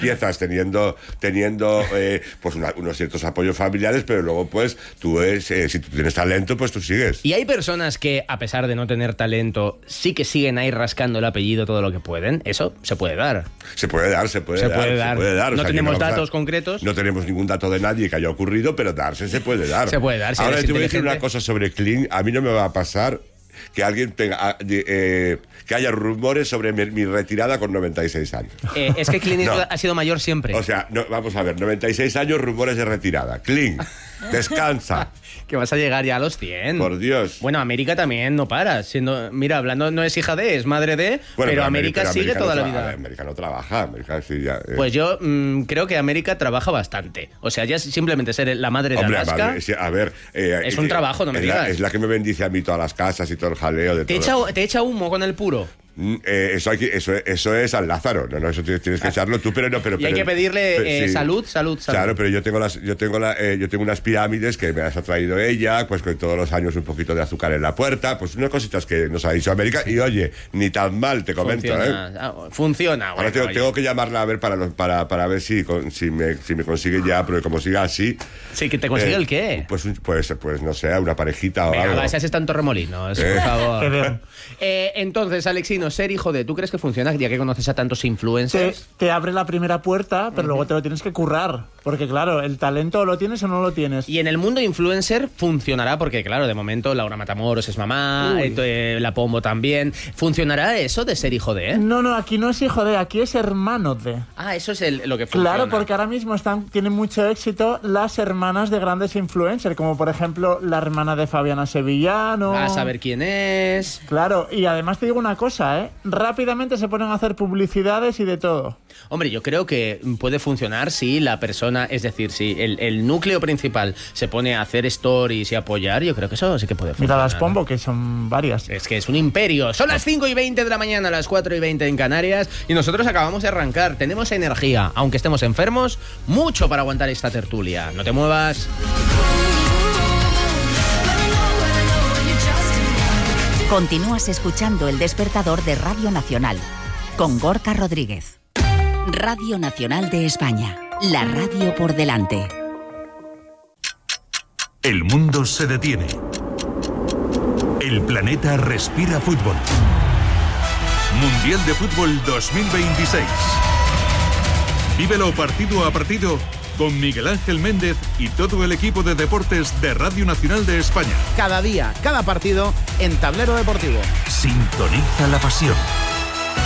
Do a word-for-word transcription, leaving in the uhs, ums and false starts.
empiezas teniendo, teniendo eh, pues una, unos ciertos apoyos familiares, pero luego pues tú es, eh, si tú tienes talento, pues tú sigues. Y hay personas que, a pesar de no tener talento, sí que siguen ahí rascando el apellido todo lo que pueden. Eso se puede dar. Se puede dar, se puede se dar. Puede dar. Se puede dar. No o sea, tenemos no datos concretos. No tenemos ningún dato de nadie que haya ocurrido, pero darse se puede dar. Se puede dar. Si Ahora eres te voy a decir inteligente. una cosa sobre Kling. A mí no me va a pasar que alguien tenga eh, que haya rumores sobre mi, mi retirada con noventa y seis años. Eh, es que Kling No. ha sido mayor siempre. O sea, no, vamos a ver, noventa y seis años, rumores de retirada. Kling, descansa. Que vas a llegar ya a los cien. Por Dios. Bueno, América también no para. Siendo, mira, hablando, no es hija de, es madre de, Bueno, pero América, pero sigue América toda no la vida. trabaja, América no trabaja, América sí ya... eh. Pues yo mmm, creo que América trabaja bastante. O sea, ya simplemente ser la madre de Hombre, Alaska... madre, sí, a ver... eh, es un eh, trabajo, no me es digas. La, es la que me bendice a mí todas las casas y todo el jaleo de ¿Te todo. echa, ¿Te echa humo con el puro? Eh, eso, hay que, eso, eso es al Lázaro, no, no, eso tienes, tienes que echarlo tú, pero no, pero... Y hay pero, que pedirle pero, eh, sí. salud, salud, salud. Claro, pero yo tengo las, yo tengo la, eh, yo tengo unas pirámides que me las ha traído ella, pues con todos los años un poquito de azúcar en la puerta, pues unas cositas que nos ha dicho América, y oye, ni tan mal, te comento, funciona, ¿eh? ah, funciona. Ahora Bueno, tengo, oye. tengo que llamarla a ver para, los, para, para ver si, con, si, me, si me consigue ya, pero como siga así... Sí, que te consigue eh, el qué. Pues, pues, pues no sé, una parejita o Venga, algo. va, ese es tanto remolinos, Eh. por favor. eh, entonces, Alexino, ser hijo de, ¿tú crees que funciona? Ya que conoces a tantos Te, influencers. te abre la primera puerta, pero uh-huh. luego te lo tienes que currar. Porque claro, el talento lo tienes o no lo tienes. Y en el mundo influencer funcionará, porque claro, de momento Laura Matamoros es mamá, eh, la Pombo también. ¿Funcionará eso de ser hijo de? ¿eh? No, no, aquí no es hijo de, aquí es hermano de. Ah, eso es el, lo que funciona. Claro, porque ahora mismo están, tienen mucho éxito las hermanas de grandes influencers, como por ejemplo la hermana de Fabiana Sevillano. A saber quién es. Claro, y además te digo una cosa, ¿eh? Rápidamente se ponen a hacer publicidades y de todo. Hombre, yo creo que puede funcionar si la persona, es decir, si el, el núcleo principal se pone a hacer stories y apoyar, yo creo que eso sí que puede funcionar. Mira las Pombo, que son varias. Es que es un imperio. Son las cinco y veinte de la mañana, las cuatro y veinte en Canarias, y nosotros acabamos de arrancar. Tenemos energía, aunque estemos enfermos, mucho para aguantar esta tertulia. No te muevas. Continúas escuchando El Despertador de Radio Nacional, con Gorka Rodríguez. Radio Nacional de España, la radio por delante. El mundo se detiene. El planeta respira fútbol. Mundial de Fútbol dos mil veintiséis. Vívelo partido a partido con Miguel Ángel Méndez y todo el equipo de deportes de Radio Nacional de España. Cada día, cada partido en Tablero Deportivo. Sintoniza la pasión.